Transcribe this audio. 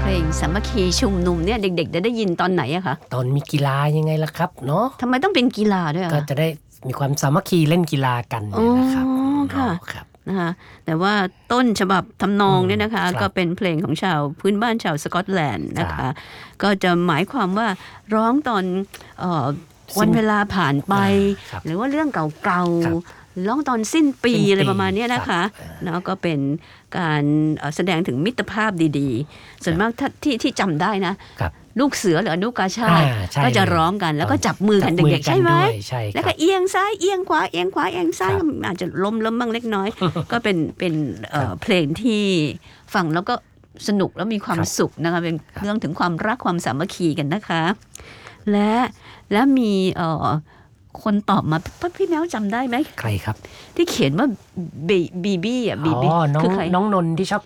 ลงสามัคคีชุมนุมเนี่ยเด็กๆได้ยินตอนไหนอะคะตอนมีกีฬายังไงล่ะครับเนาะทำไมต้องเป็นกีฬาด้วยก็จะได้มีความสามัคคีเล่นกีฬากันเนี่ยนะครับค่ะนะคะแต่ว่าต้นฉบับทำนองเนี่ยนะคะก็เป็นเพลงของชาวพื้นบ้านชาวสกอตแลนด์นะคะก็จะหมายความว่าร้องตอนวันเวลาผ่านไปหรือว่าเรื่องเก่าๆร้องตอนสิ้นปีอะไรประมาณนี้นะคะเนาะก็เป็นการแสดงถึงมิตรภาพดีๆส่วนมากที่จำได้นะลูกเสือหรืออนุกาชาติก็จะร้องกันแล้วก็จับมือกันเด็กๆใช่ไหมแล้วก็เอียงซ้ายเอียงขวาเอียงขวาเอียงซ้ายอาจจะล้มบ้างเล็กน้อยก็เป็นเพลงที่ฟังแล้วก็สนุกแล้วมีความสุขนะคะเป็นเรื่องถึงความรักความสามัคคีกันนะคะและมีคนตอบมาพี่แมวจำได้ไหมใครครับที่เขียนว่าบีบี้อ่ะบีบี้คือใครน้องนนท์ที่ชอบ